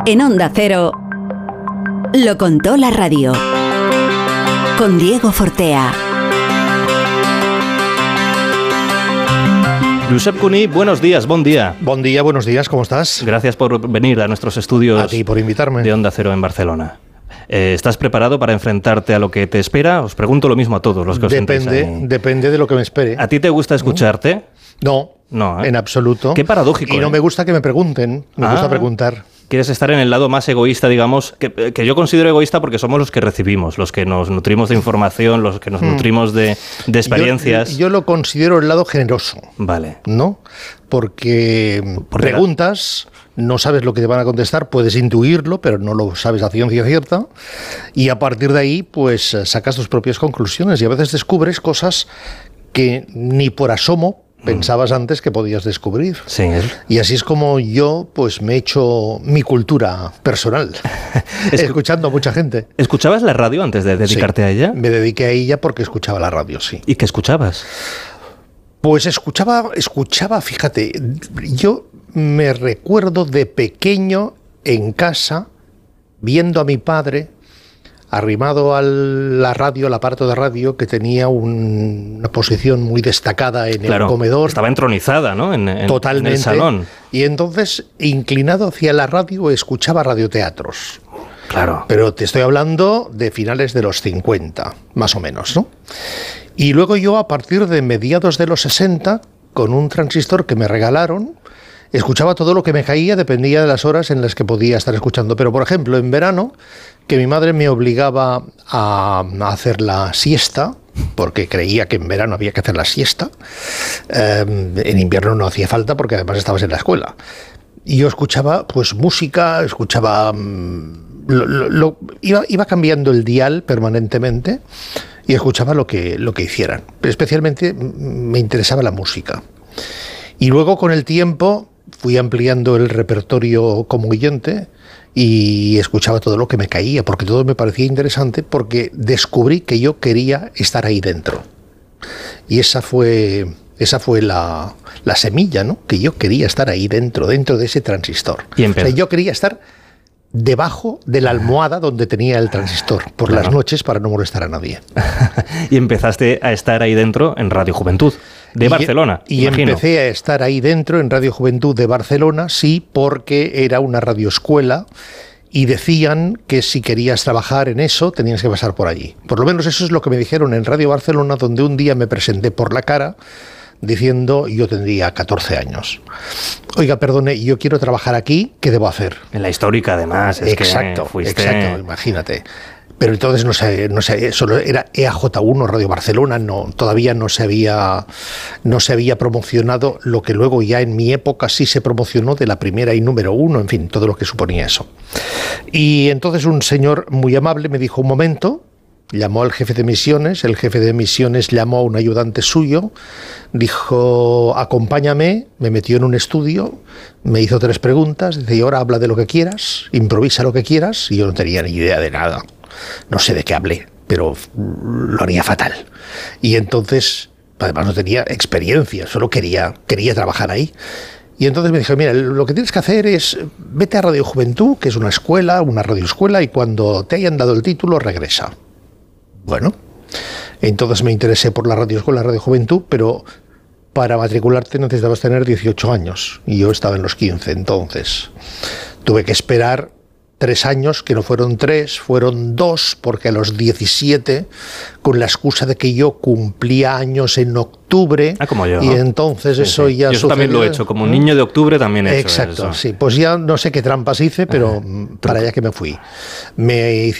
En Onda Cero, lo contó la radio. Con Diego Fortea. Josep Cuní, buenos días, bon día. Bon día, buenos días, ¿cómo estás? Gracias por venir a nuestros estudios. A ti por invitarme. De Onda Cero en Barcelona. ¿Estás preparado para enfrentarte a lo que te espera? Os pregunto lo mismo a todos los que os sentáis ahí. Depende de lo que me espere. ¿A ti te gusta escucharte? No, ¿eh? En absoluto. Qué paradójico. Y no me gusta que me pregunten, me gusta preguntar. Quieres estar en el lado más egoísta, digamos, que yo considero egoísta porque somos los que recibimos, los que nos nutrimos de información, los que nos nutrimos de experiencias. Yo lo considero el lado generoso. Vale. ¿No? Porque preguntas, no sabes lo que te van a contestar, puedes intuirlo, pero no lo sabes a ciencia cierta, y a partir de ahí, pues sacas tus propias conclusiones y a veces descubres cosas que ni por asomo pensabas antes que podías descubrir. Sí. Y así es como yo pues me he hecho mi cultura personal, escuchando a mucha gente. ¿Escuchabas la radio antes de dedicarte a ella? Me dediqué a ella porque escuchaba la radio, sí. ¿Y qué escuchabas? Pues escuchaba, fíjate, yo me recuerdo de pequeño en casa viendo a mi padre arrimado a la radio, al aparato de radio, que tenía una posición muy destacada en el comedor. Estaba entronizada, ¿no? Totalmente. En el salón. Y entonces, inclinado hacia la radio, escuchaba radioteatros. Claro. Pero te estoy hablando de finales de los 50, más o menos, ¿no? Y luego yo, a partir de mediados de los 60, con un transistor que me regalaron, escuchaba todo lo que me caía, dependía de las horas en las que podía estar escuchando. Pero, por ejemplo, en verano, que mi madre me obligaba a hacer la siesta, porque creía que en verano había que hacer la siesta. En invierno no hacía falta, porque además estabas en la escuela. Y yo escuchaba pues música, escuchaba... iba cambiando el dial permanentemente y escuchaba lo que hicieran. Pero especialmente me interesaba la música. Y luego, con el tiempo, fui ampliando el repertorio como oyente y escuchaba todo lo que me caía, porque todo me parecía interesante, porque descubrí que yo quería estar ahí dentro. Y esa fue la semilla, ¿no? Que yo quería estar ahí dentro de ese transistor. O sea, yo quería estar debajo de la almohada donde tenía el transistor por las noches para no molestar a nadie. Y empezaste a estar ahí dentro en Radio Juventud de Barcelona. Y empecé a estar ahí dentro en Radio Juventud de Barcelona, sí, porque era una radioescuela y decían que si querías trabajar en eso tenías que pasar por allí. Por lo menos eso es lo que me dijeron en Radio Barcelona, donde un día me presenté por la cara diciendo, yo tendría 14 años. Oiga, perdone, yo quiero trabajar aquí, ¿qué debo hacer? En la histórica, además. Exacto, imagínate. Pero entonces no sé, solo era EAJ1 Radio Barcelona, todavía no se había promocionado lo que luego ya en mi época sí se promocionó de la primera y número 1, en fin, todo lo que suponía eso. Y entonces un señor muy amable me dijo, un momento. Llamó al jefe de misiones, el jefe de misiones llamó a un ayudante suyo, dijo, acompáñame, me metió en un estudio, me hizo 3 preguntas, dice, y ahora habla de lo que quieras, improvisa lo que quieras, y yo no tenía ni idea de nada, no sé de qué hablé, pero lo haría fatal. Y entonces, además no tenía experiencia, solo quería trabajar ahí. Y entonces me dijo, mira, lo que tienes que hacer es, vete a Radio Juventud, que es una radioescuela, y cuando te hayan dado el título, regresa. Bueno, entonces me interesé por la radioescuela Radio Juventud, pero para matricularte necesitabas tener 18 años y yo estaba en los 15, entonces tuve que esperar 3 años, que no fueron 3, fueron 2, porque a los 17, con la excusa de que yo cumplía años en octubre, como yo, y entonces eso ya yo eso también lo he hecho, como un niño de octubre también he hecho eso. Exacto, sí, pues ya no sé qué trampas hice, pero para allá que me fui. Me